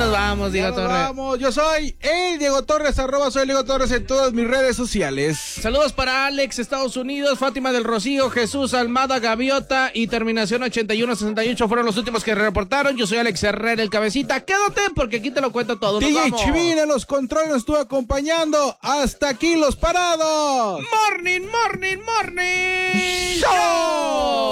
nos vamos, Diego Torres. Vamos, yo soy el Diego Torres, @soy Diego Torres en todas mis redes sociales. Saludos para Alex, Estados Unidos, Fátima del Rocío, Jesús Almada Gaviota y terminación 8168 fueron los últimos que reportaron. Yo soy Alex Herrera, el cabecita. Quédate porque aquí te lo cuento todo. DJ Chivín en los controles nos estuvo acompañando. Hasta aquí los parados. Morning Show.